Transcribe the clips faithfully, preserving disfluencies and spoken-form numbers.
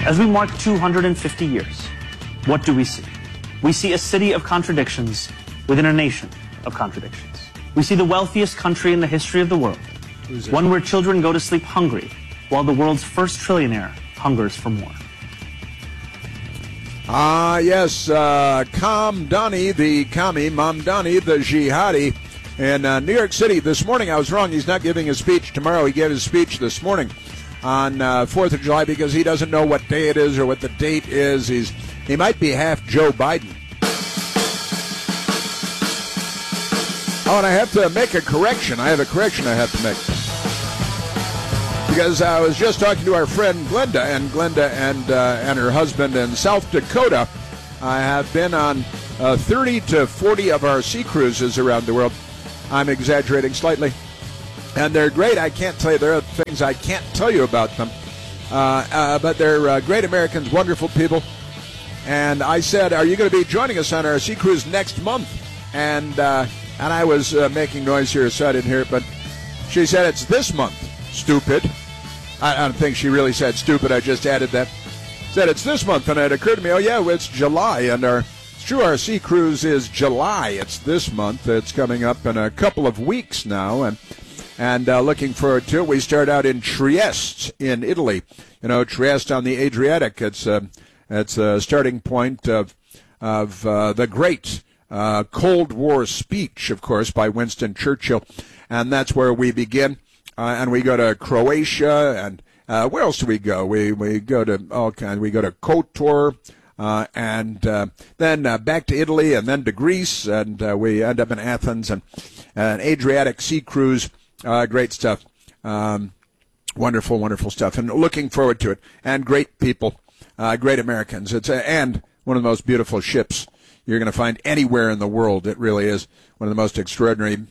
As we mark two hundred fifty years, what do we see? We see a city of contradictions within a nation of contradictions. We see the wealthiest country in the history of the world, one where children go to sleep hungry, while the world's first trillionaire hungers for more. Ah, uh, yes, uh, Mamdani, the Kami, Mamdani, the jihadi, in uh, New York City this morning. I was wrong. He's not giving his speech tomorrow. He gave his speech this morning on uh, fourth of July because he doesn't know what day it is or what the date is. He's He might be half Joe Biden. Oh, and I have to make a correction. I have a correction I have to make. Because I was just talking to our friend Glenda, and Glenda and uh, and her husband in South Dakota I have been on uh, thirty to forty of our sea cruises around the world. I'm exaggerating slightly. And they're great. I can't tell you. There are things I can't tell you about them. Uh, uh, but they're uh, great Americans, wonderful people. And I said, are you going to be joining us on our sea cruise next month? And uh, and I was uh, making noise here, so I didn't hear it. But she said, it's this month, stupid. I, I don't think she really said stupid. I just added that. Said, it's this month. And it occurred to me, oh, yeah, well, it's July. And our, it's true, our sea cruise is July. It's this month. It's coming up in a couple of weeks now. And And uh, looking forward to it. We start out in Trieste in Italy. You know, Trieste on the Adriatic. It's uh, it's a starting point of of uh, the great uh, Cold War speech, of course, by Winston Churchill, and that's where we begin. Uh, and we go to Croatia, and uh, where else do we go? We we go to all kinds. We go to Kotor, uh, and uh, then uh, back to Italy, and then to Greece, and uh, we end up in Athens, and an Adriatic sea cruise. Uh, great stuff. Um, wonderful, wonderful stuff. And looking forward to it. And great people. Uh, great Americans. It's a, and one of the most beautiful ships you're going to find anywhere in the world. It really is one of the most extraordinary,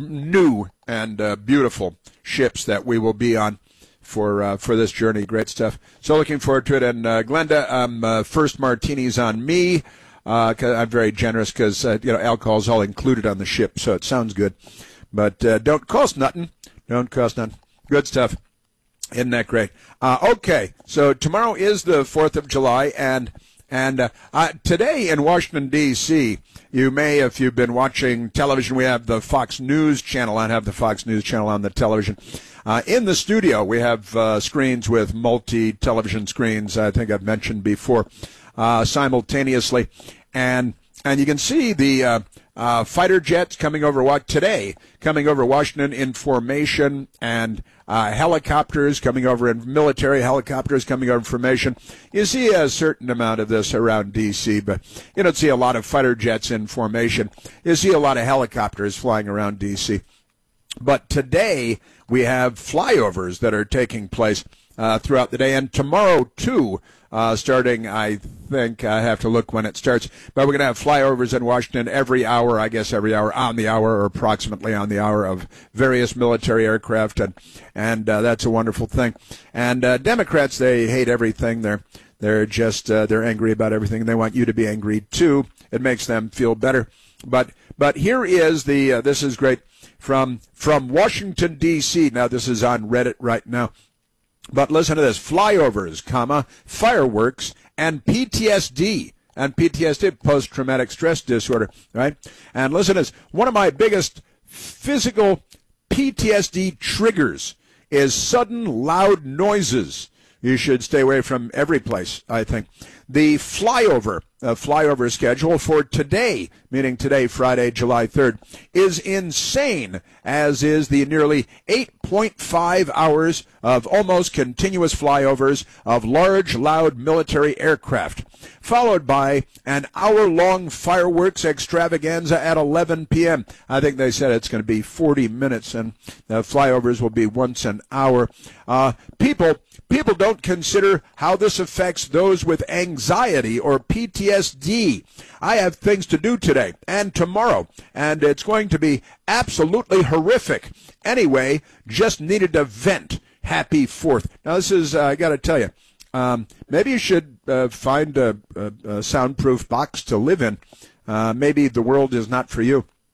new, and uh, beautiful ships that we will be on for uh, for this journey. Great stuff. So looking forward to it. And uh, Glenda, um, uh, first martinis on me. Uh, cause I'm very generous because uh, you know alcohol's all included on the ship, so it sounds good. But uh, don't cost nothing. Don't cost nothing. Good stuff. Isn't that great? Uh, okay, so tomorrow is the fourth of July, and and uh, uh, today in Washington, D C, you may, if you've been watching television, we have the Fox News channel. I have the Fox News channel on the television. Uh, in the studio, we have uh, screens with multi-television screens, I think I've mentioned before, uh, simultaneously. And and you can see the... Uh, Uh, fighter jets coming over what today, coming over Washington in formation, and uh, helicopters coming over, in military helicopters coming over in formation. You see a certain amount of this around D C, but you don't see a lot of fighter jets in formation. You see a lot of helicopters flying around D C. But today we have flyovers that are taking place uh, throughout the day, and tomorrow too. Uh, starting, I think, I have to look when it starts, but we're going to have flyovers in Washington every hour, I guess every hour, on the hour, or approximately on the hour, of various military aircraft, and and uh, that's a wonderful thing. And uh, Democrats, they hate everything. They're they're just uh, they're angry about everything. They want you to be angry too. It makes them feel better. But but here is the uh, this is great from from Washington D C. Now this is on Reddit right now. But listen to this, flyovers, comma, fireworks, and P T S D. And P T S D, post-traumatic stress disorder, right? And listen to this, one of my biggest physical P T S D triggers is sudden loud noises. You should stay away from every place, I think. The flyover, uh, flyover schedule for today, meaning today, Friday, July third, is insane, as is the nearly eight point five hours of almost continuous flyovers of large, loud military aircraft, followed by an hour-long fireworks extravaganza at eleven p.m. I think they said it's going to be forty minutes, and the flyovers will be once an hour. Uh, people... People don't consider how this affects those with anxiety or P T S D. I have things to do today and tomorrow, and it's going to be absolutely horrific. Anyway, just needed to vent. Happy fourth. Now, this is, uh, I got to tell you, um, maybe you should uh, find a, a, a soundproof box to live in. Uh, maybe the world is not for you.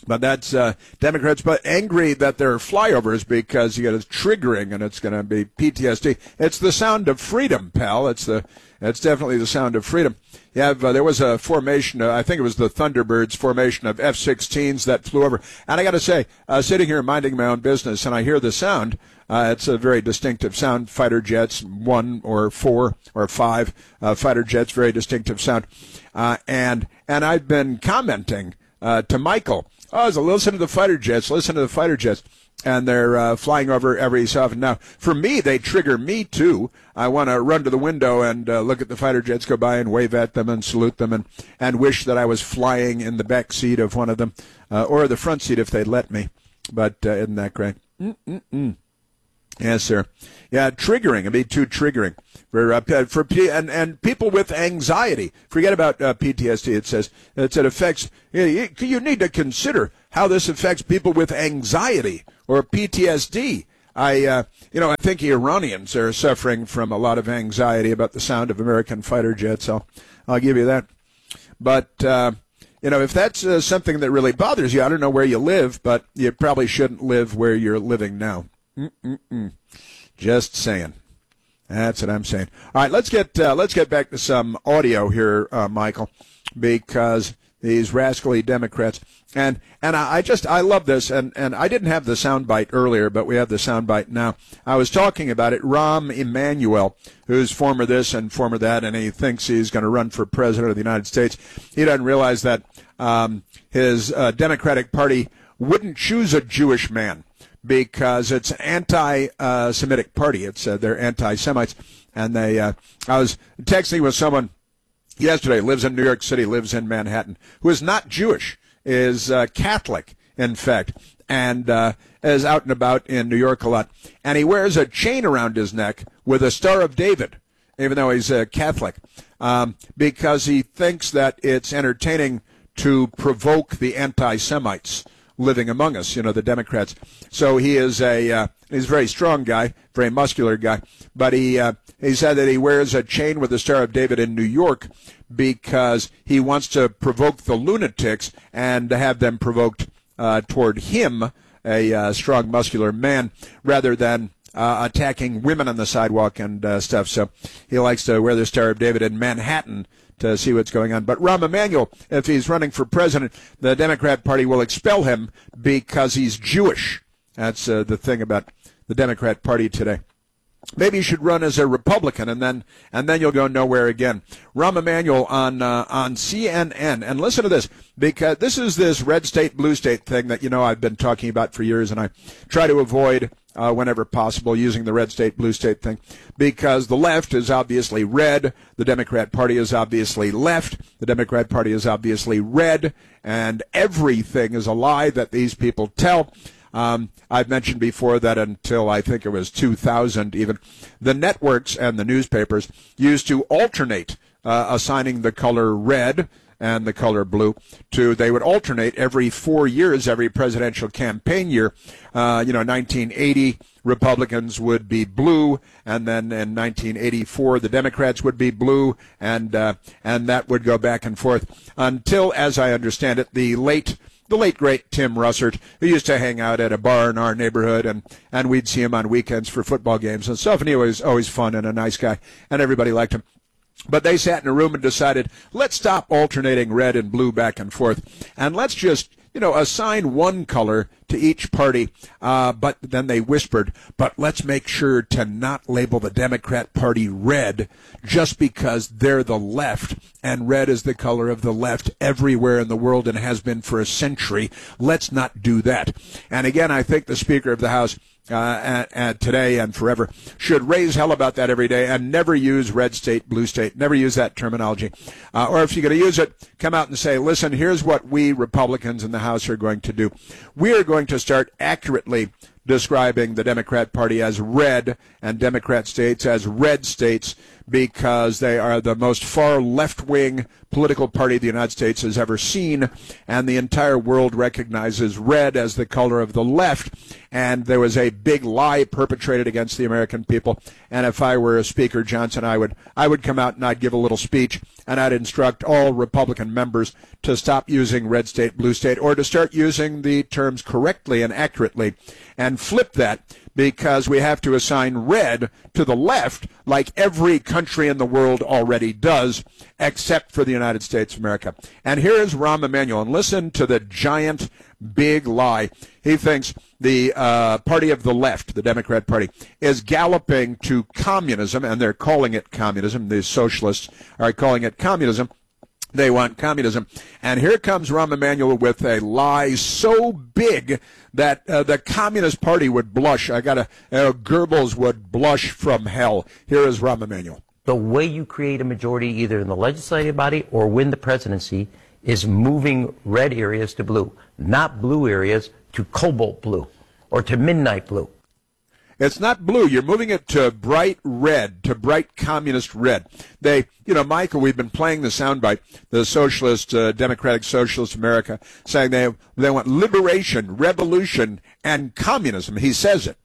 But that's uh, Democrats, but angry that there are flyovers because you get it's triggering and it's going to be P T S D. It's the sound of freedom, pal. It's the it's definitely the sound of freedom. You have uh, there was a formation. Uh, I think it was the Thunderbirds formation of F sixteens that flew over. And I got to say, uh, sitting here minding my own business, and I hear the sound. Uh, it's a very distinctive sound. Fighter jets, one or four or five uh, fighter jets, very distinctive sound. Uh, and and I've been commenting uh, to Michael. Oh, so listen to the fighter jets, listen to the fighter jets. And they're uh, flying over every so often. Now, for me, they trigger me, too. I want to run to the window and uh, look at the fighter jets go by and wave at them and salute them and, and wish that I was flying in the back seat of one of them uh, or the front seat if they'd let me. But uh, isn't that great? Mm-mm-mm. Yes, sir. Yeah, triggering. It'd be too triggering for uh, for and and people with anxiety. Forget about uh, P T S D. It says it affects. You, you need to consider how this affects people with anxiety or P T S D. I, uh, you know, I think the Iranians are suffering from a lot of anxiety about the sound of American fighter jets. I'll I'll give you that. But uh, you know, if that's uh, something that really bothers you, I don't know where you live, but you probably shouldn't live where you're living now. Mm-mm-mm. Just saying. That's what I'm saying. All right, let's get uh, let's get back to some audio here, uh, Michael, because these rascally Democrats and and I, I just I love this and and I didn't have the soundbite earlier, but we have the soundbite now. I was talking about it. Rahm Emanuel, who's former this and former that, and he thinks he's going to run for president of the United States. He doesn't realize that um, his uh, Democratic Party wouldn't choose a Jewish man, because it's an anti-Semitic party. It's uh, they're anti-Semites, and they. Uh, I was texting with someone yesterday. Lives in New York City, lives in Manhattan, who is not Jewish, is uh, Catholic, in fact, and uh, is out and about in New York a lot. And he wears a chain around his neck with a Star of David, even though he's a Catholic, um, because he thinks that it's entertaining to provoke the anti-Semites living among us, you know, the Democrats. So he is a uh, he's a very strong guy, very muscular guy. But he uh, he said that he wears a chain with the Star of David in New York because he wants to provoke the lunatics and to have them provoked uh, toward him, a uh, strong, muscular man, rather than uh, attacking women on the sidewalk and uh, stuff. So he likes to wear the Star of David in Manhattan to see what's going on. But Rahm Emanuel, if he's running for president, the Democrat Party will expel him because he's Jewish. That's uh, the thing about the Democrat Party today. Maybe you should run as a Republican, and then and then you'll go nowhere again. Rahm Emanuel on uh, on C N N, and listen to this, because this is this red state, blue state thing that, you know, I've been talking about for years, and I try to avoid uh, whenever possible using the red state, blue state thing, because the left is obviously red, the Democrat Party is obviously left, the Democrat Party is obviously red, and everything is a lie that these people tell. Um, I've mentioned before that until I think it was two thousand even, the networks and the newspapers used to alternate uh, assigning the color red and the color blue to, they would alternate every four years, every presidential campaign year. Uh, you know, nineteen eighty, Republicans would be blue, and then in nineteen eighty-four, the Democrats would be blue, and uh, and that would go back and forth until, as I understand it, the late The late, great Tim Russert, who used to hang out at a bar in our neighborhood, and, and we'd see him on weekends for football games and stuff, and he was always fun and a nice guy, and everybody liked him. But they sat in a room and decided, let's stop alternating red and blue back and forth, and let's just, you know, assign one color to each party. Uh, but then they whispered, but let's make sure to not label the Democrat Party red just because they're the left, and red is the color of the left everywhere in the world and has been for a century. Let's not do that. And again, I think the Speaker of the House Uh, at, at today and forever should raise hell about that every day and never use red state, blue state, never use that terminology. Uh, or if you're going to use it, come out and say, listen, here's what we Republicans in the House are going to do. We are going to start accurately describing the Democrat Party as red and Democrat states as red states because they are the most far left-wing political party the United States has ever seen, and the entire world recognizes red as the color of the left, and there was a big lie perpetrated against the American people. And if I were a Speaker Johnson, I would I would come out and I'd give a little speech, and I'd instruct all Republican members to stop using red state, blue state, or to start using the terms correctly and accurately, and flip that, because we have to assign red to the left like every country in the world already does, except for the United States of America. And here is Rahm Emanuel, and listen to the giant big lie. He thinks the uh, party of the left, the Democrat Party, is galloping to communism, and they're calling it communism. The socialists are calling it communism. They want communism. And here comes Rahm Emanuel with a lie so big that uh, the Communist Party would blush. I got a uh, Goebbels would blush from hell. Here is Rahm Emanuel. The way you create a majority either in the legislative body or win the presidency is moving red areas to blue, not blue areas to cobalt blue or to midnight blue. It's not blue. You're moving it to bright red, to bright communist red. They, you know, Michael, we've been playing the soundbite, the socialist, uh, democratic socialist America, saying they they want liberation, revolution, and communism. He says it.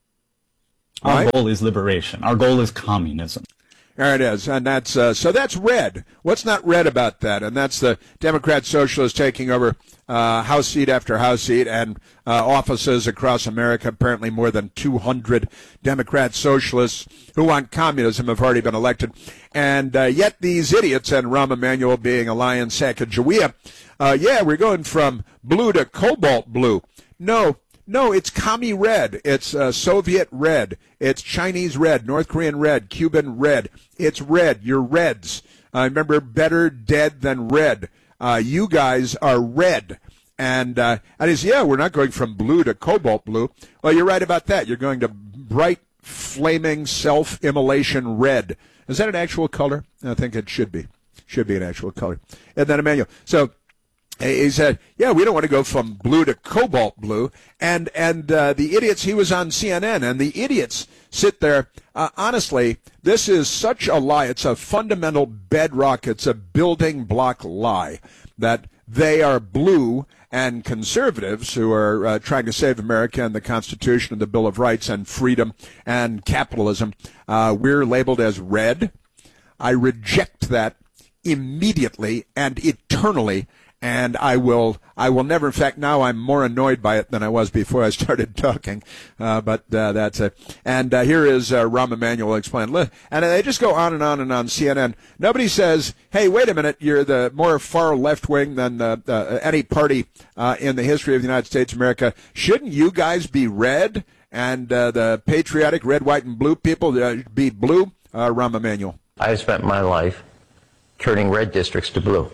Our right? goal is liberation. Our goal is communism. There it is, and that's uh, so that's red. What's not red about that? And that's the Democrat Socialists taking over uh, House seat after House seat and uh, offices across America. Apparently, more than two hundred Democrat Socialists who want communism have already been elected, and uh, yet these idiots, and Rahm Emanuel being a lion Sacagawea, uh, yeah, we're going from blue to cobalt blue. No. No, it's commie red. It's uh, Soviet red. It's Chinese red, North Korean red, Cuban red. It's red. You're reds. I uh, remember better dead than red. Uh, you guys are red. And uh, and he says, yeah, we're not going from blue to cobalt blue. Well, you're right about that. You're going to bright, flaming, self-immolation red. Is that an actual color? I think it should be. Should be an actual color. And then Emmanuel. So he said, yeah, we don't want to go from blue to cobalt blue. And and uh, the idiots, he was on C N N, and the idiots sit there. Uh, honestly, this is such a lie. It's a fundamental bedrock. It's a building block lie that they are blue, and conservatives who are uh, trying to save America and the Constitution and the Bill of Rights and freedom and capitalism, uh, we're labeled as red. I reject that immediately and eternally. And I will, I will never. In fact, now I'm more annoyed by it than I was before I started talking. Uh, but uh, that's it. And uh, here is uh, Rahm Emanuel explain. And they just go on and on and on C N N. Nobody says, "Hey, wait a minute, you're the more far left wing than uh, uh, any party uh, in the history of the United States of America. Shouldn't you guys be red? And uh, the patriotic red, white, and blue people uh, be blue?" Uh, Rahm Emanuel. I have spent my life turning red districts to blue.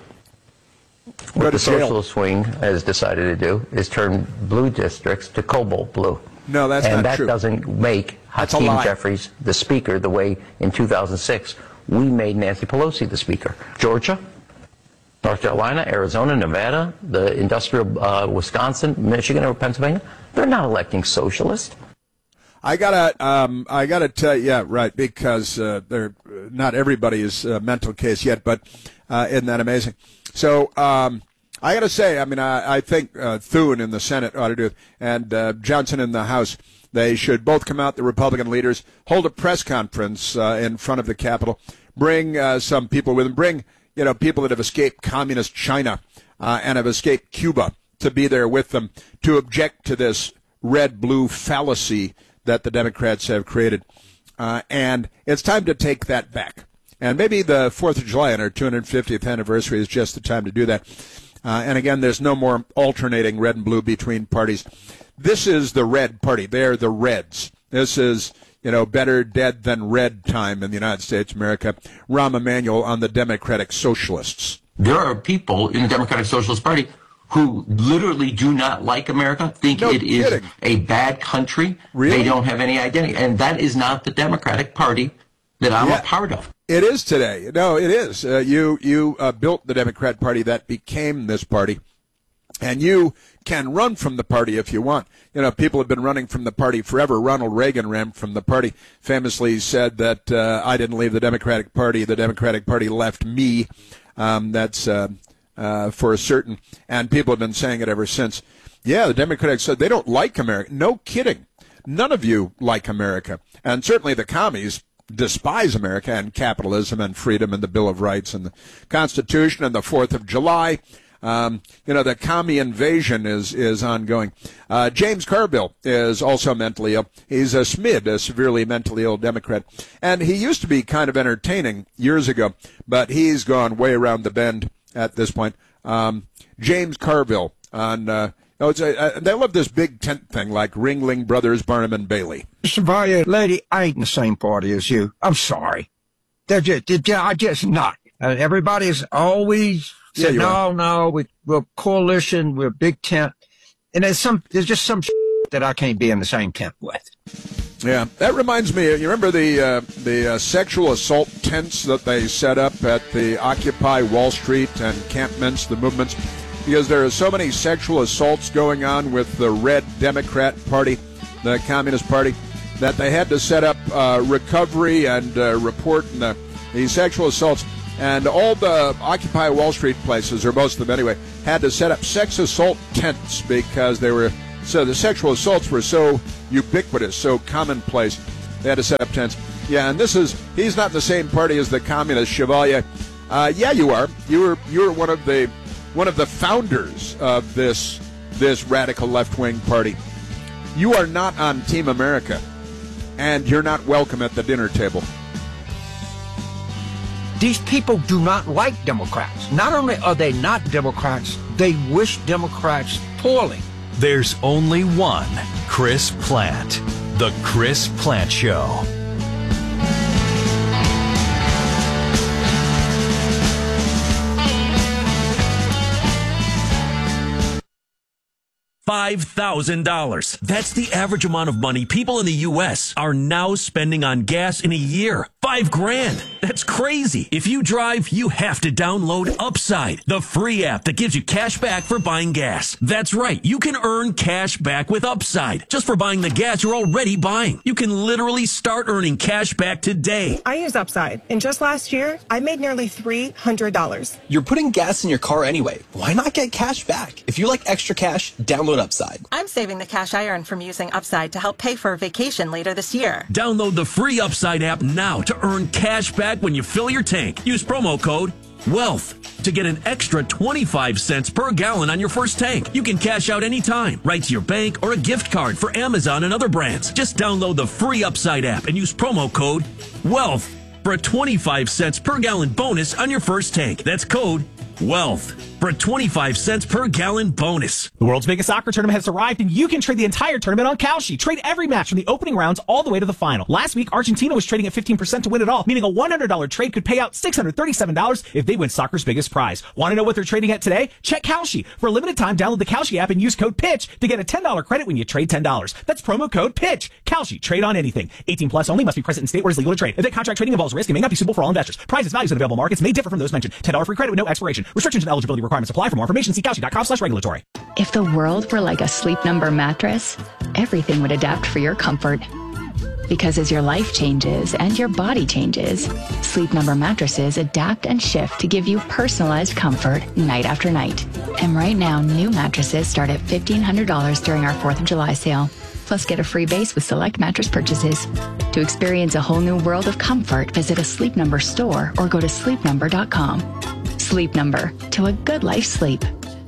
What the socialist wing has decided to do is turn blue districts to cobalt blue. No, that's and not that true. doesn't make That's Hakeem Jeffries the speaker the way in two thousand six we made Nancy Pelosi the speaker. Georgia, North Carolina, Arizona, Nevada, the industrial uh, Wisconsin, Michigan, or Pennsylvania, they're not electing socialists. I gotta, um, I gotta tell you, yeah, right, because uh, they're not everybody's uh, mental case yet, but uh, isn't that amazing? So um, I gotta say, I mean, I, I think uh, Thune in the Senate ought to do it, and uh, Johnson in the House. They should both come out, the Republican leaders, hold a press conference uh, in front of the Capitol, bring uh, some people with them, bring you know people that have escaped communist China uh, and have escaped Cuba to be there with them to object to this red-blue fallacy that the Democrats have created. Uh, and it's time to take that back. And maybe the fourth of July and our two hundred fiftieth anniversary is just the time to do that. Uh, and again, there's no more alternating red and blue between parties. This is the red party. They're the Reds. This is, you know, better dead than red time in the United States of America. Rahm Emanuel on the Democratic Socialists. There are people in the Democratic Socialist Party who literally do not like America, think no it kidding. is a bad country. Really? They don't have any identity. And that is not the Democratic Party that I'm Yeah. a part of. It is today. No, it is. Uh, you you uh, built the Democrat Party that became this party. And you can run from the party if you want. You know, people have been running from the party forever. Ronald Reagan ran from the party, famously said that uh, I didn't leave the Democratic Party. The Democratic Party left me. Um, that's uh, uh, for certain. And people have been saying it ever since. Yeah, the Democrats said they don't like America. No kidding. None of you like America. And certainly the commies despise America and capitalism and freedom and the Bill of Rights and the Constitution and the fourth of July. Um, you know, the commie invasion is, is ongoing. Uh, James Carville is also mentally ill. He's a S M I D, a severely mentally ill Democrat. And he used to be kind of entertaining years ago, but he's gone way around the bend at this point. Um, James Carville on, uh, oh, it's a, uh, they love this big tent thing like Ringling Brothers, Barnum and Bailey. Chevalier, lady, I ain't in the same party as you. I'm sorry. They're just, they're just, I'm just not. Uh, everybody's always Yeah, said, you no, are. no, we, we're coalition, we're a big tent. And there's some, there's just some that I can't be in the same tent with. Yeah, that reminds me. You remember the uh, the uh, sexual assault tents that they set up at the Occupy Wall Street encampments, the movements, because there are so many sexual assaults going on with the Red Democrat Party, the Communist Party, that they had to set up uh, recovery and uh, report in the, these sexual assaults. And all the Occupy Wall Street places, or most of them anyway, had to set up sex assault tents because they were so the sexual assaults were so ubiquitous, so commonplace. They had to set up tents. Yeah, and this is he's not in the same party as the communist Chevalier. Uh, yeah, you are. You were you were one of the one of the founders of this this radical left wing party. You are not on Team America, and you're not welcome at the dinner table. These people do not like Democrats. Not only are they not Democrats, they wish Democrats poorly. There's only one Chris Plante. The Chris Plante Show. five thousand dollars. That's the average amount of money people in the U S are now spending on gas in a year. Five grand. That's crazy. If you drive, you have to download Upside, the free app that gives you cash back for buying gas. That's right. You can earn cash back with Upside just for buying the gas you're already buying. You can literally start earning cash back today. I use Upside, and just last year, I made nearly three hundred dollars. You're putting gas in your car anyway. Why not get cash back? If you like extra cash, download Upside. I'm saving the cash I earn from using Upside to help pay for a vacation later this year. Download the free Upside app now to earn cash back when you fill your tank. Use promo code WEALTH to get an extra twenty-five cents per gallon on your first tank. You can cash out anytime, right to your bank or a gift card for Amazon and other brands. Just download the free Upside app and use promo code WEALTH for a twenty-five cents per gallon bonus on your first tank. That's code WEALTH for a twenty-five cents per gallon bonus. The world's biggest soccer tournament has arrived, and you can trade the entire tournament on Kalshi. Trade every match from the opening rounds all the way to the final. Last week, Argentina was trading at fifteen percent to win it all, meaning a one hundred dollars trade could pay out six hundred thirty-seven dollars if they win soccer's biggest prize. Want to know what they're trading at today? Check Kalshi. For a limited time, download the Kalshi app and use code PITCH to get a ten dollars credit when you trade ten dollars. That's promo code PITCH. Kalshi. Trade on anything. eighteen plus only. Must be present in state where it's legal to trade. If that contract trading involves risk, it may not be suitable for all investors. Prices, values, and available markets may differ from those mentioned. ten dollars free credit with no expiration. Restrictions and eligibility requirements apply. For more information, see Kalshi.com slash regulatory. If the world were like a Sleep Number mattress, everything would adapt for your comfort. Because as your life changes and your body changes, Sleep Number mattresses adapt and shift to give you personalized comfort night after night. And right now, new mattresses start at fifteen hundred dollars during our fourth of July sale. Plus, get a free base with select mattress purchases. To experience a whole new world of comfort, visit a Sleep Number store or go to sleep number dot com. Sleep Number, to a good life sleep.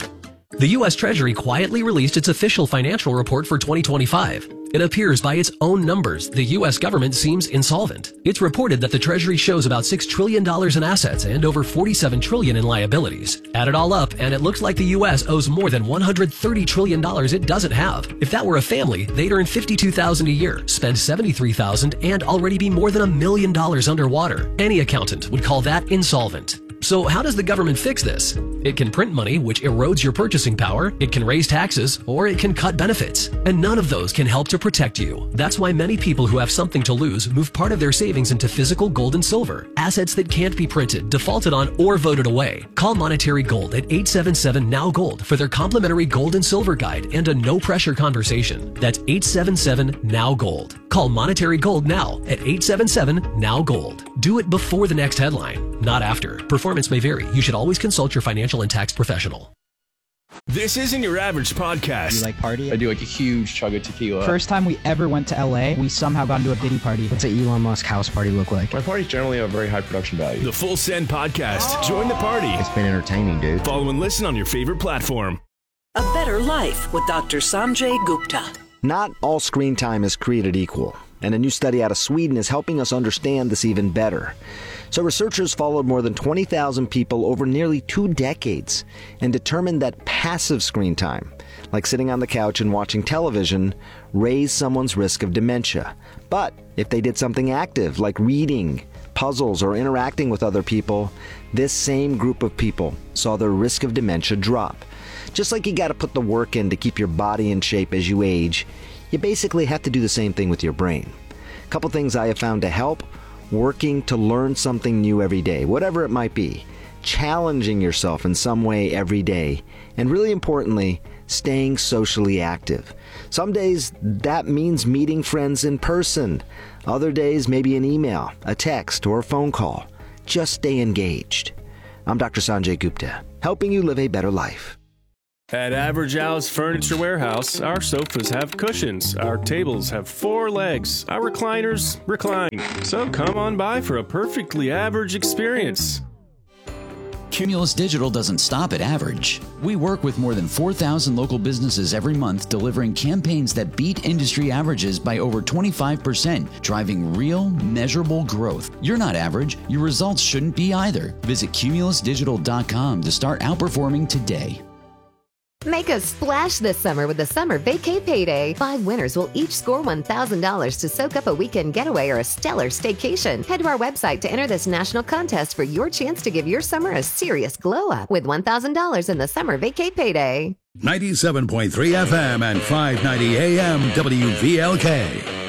The U S Treasury quietly released its official financial report for twenty twenty-five. It appears by its own numbers, the U S government seems insolvent. It's reported that the Treasury shows about six trillion dollars in assets and over forty-seven trillion dollars in liabilities. Add it all up, and it looks like the U S owes more than one hundred thirty trillion dollars it doesn't have. If that were a family, they'd earn fifty-two thousand dollars a year, spend seventy-three thousand dollars, and already be more than a million dollars underwater. Any accountant would call that insolvent. So how does the government fix this? It can print money, which erodes your purchasing power, it can raise taxes, or it can cut benefits. And none of those can help to protect you. That's why many people who have something to lose move part of their savings into physical gold and silver, assets that can't be printed, defaulted on, or voted away. Call Monetary Gold at eight seven seven N O W Gold for their complimentary gold and silver guide and a no-pressure conversation. That's eight seven seven N O W Gold. Call Monetary Gold now at eight seven seven N O W Gold. Do it before the next headline, not after. Performance may vary. You should always consult your financial and tax professional. This isn't your average podcast. You like party? I do like a huge chug of tequila. First time we ever went to L A, we somehow got into a Diddy party. What's an Elon Musk house party look like? My parties generally have very high production value. The Full Send Podcast. Oh. Join the party. It's been entertaining, dude. Follow and listen on your favorite platform. A Better Life with Doctor Sanjay Gupta. Not all screen time is created equal, and a new study out of Sweden is helping us understand this even better. So researchers followed more than twenty thousand people over nearly two decades and determined that passive screen time, like sitting on the couch and watching television, raised someone's risk of dementia. But if they did something active, like reading, puzzles, or interacting with other people, this same group of people saw their risk of dementia drop. Just like you got to put the work in to keep your body in shape as you age, you basically have to do the same thing with your brain. A couple things I have found to help: working to learn something new every day, whatever it might be, challenging yourself in some way every day, and really importantly, staying socially active. Some days that means meeting friends in person. Other days maybe an email, a text, or a phone call. Just stay engaged. I'm Doctor Sanjay Gupta, helping you live a better life. At Average Al's Furniture Warehouse, our sofas have cushions, our tables have four legs, our recliners recline. So come on by for a perfectly average experience. Cumulus Digital doesn't stop at average. We work with more than four thousand local businesses every month, delivering campaigns that beat industry averages by over twenty-five percent, driving real, measurable growth. You're not average. Your results shouldn't be either. Visit cumulus digital dot com to start outperforming today. Make a splash this summer with the Summer Vacay Payday. Five winners will each score one thousand dollars to soak up a weekend getaway or a stellar staycation. Head to our website to enter this national contest for your chance to give your summer a serious glow up with one thousand dollars in the Summer Vacay Payday. ninety-seven point three F M and five ninety A M W V L K.